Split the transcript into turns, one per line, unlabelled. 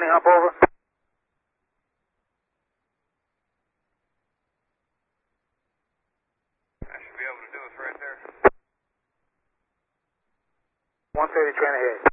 landing hump over.
I should be able to do it right there.
130 train ahead.